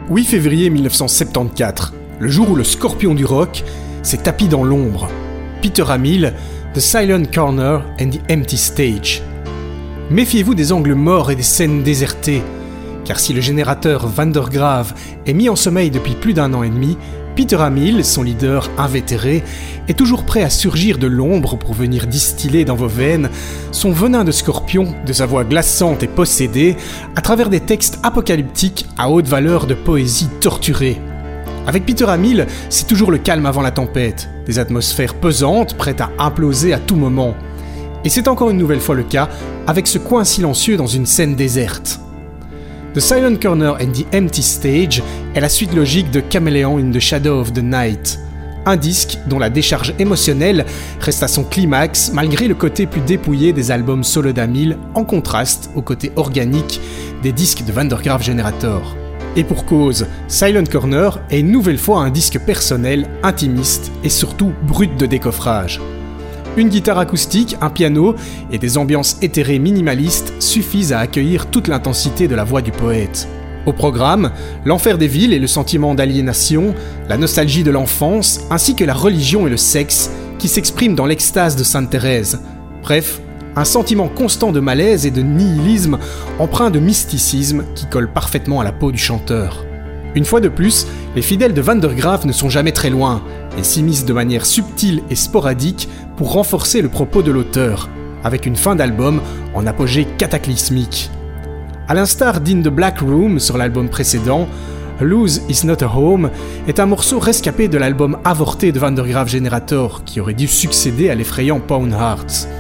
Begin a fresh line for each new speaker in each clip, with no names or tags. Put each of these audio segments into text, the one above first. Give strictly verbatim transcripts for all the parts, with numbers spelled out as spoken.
huit février mille neuf cent soixante-quatorze, le jour où le scorpion du rock s'est tapi dans l'ombre. Peter Hamill, The Silent Corner and the Empty Stage. Méfiez-vous des angles morts et des scènes désertées, car si le générateur Van der Graaf est mis en sommeil depuis plus d'un an et demi, Peter Hamill, son leader invétéré, est toujours prêt à surgir de l'ombre pour venir distiller dans vos veines son venin de scorpion, de sa voix glaçante et possédée, à travers des textes apocalyptiques à haute valeur de poésie torturée. Avec Peter Hamill, c'est toujours le calme avant la tempête, des atmosphères pesantes prêtes à imploser à tout moment. Et c'est encore une nouvelle fois le cas avec ce coin silencieux dans une scène déserte. The Silent Corner and the Empty Stage est la suite logique de Chameleon in the Shadow of the Night, un disque dont la décharge émotionnelle reste à son climax malgré le côté plus dépouillé des albums solo d'Hamill, en contraste au côté organique des disques de Van der Graaf Generator. Et pour cause, Silent Corner est une nouvelle fois un disque personnel, intimiste et surtout brut de décoffrage. Une guitare acoustique, un piano et des ambiances éthérées minimalistes suffisent à accueillir toute l'intensité de la voix du poète. Au programme, l'enfer des villes et le sentiment d'aliénation, la nostalgie de l'enfance, ainsi que la religion et le sexe qui s'expriment dans l'extase de Sainte Thérèse. Bref, un sentiment constant de malaise et de nihilisme empreint de mysticisme qui colle parfaitement à la peau du chanteur. Une fois de plus, les fidèles de Van der Graaf ne sont jamais très loin et s'immiscent de manière subtile et sporadique pour renforcer le propos de l'auteur, avec une fin d'album en apogée cataclysmique. À l'instar d'In the Black Room sur l'album précédent, Lose Is Not a Home est un morceau rescapé de l'album avorté de Van der Graaf Generator qui aurait dû succéder à l'effrayant Pound Hearts.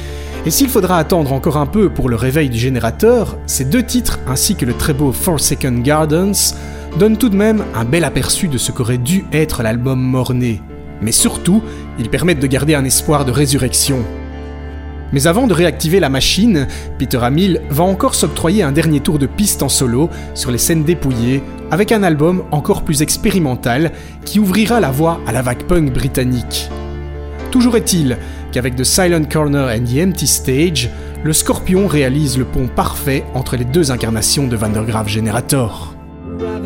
Et s'il faudra attendre encore un peu pour le réveil du générateur, ces deux titres ainsi que le très beau Forsaken Gardens donnent tout de même un bel aperçu de ce qu'aurait dû être l'album mort-né. Mais surtout, ils permettent de garder un espoir de résurrection. Mais avant de réactiver la machine, Peter Hamill va encore s'octroyer un dernier tour de piste en solo sur les scènes dépouillées, avec un album encore plus expérimental qui ouvrira la voie à la vague punk britannique. Toujours est-il qu'avec The Silent Corner and the Empty Stage, le Scorpion réalise le pont parfait entre les deux incarnations de Van der Graaf Generator.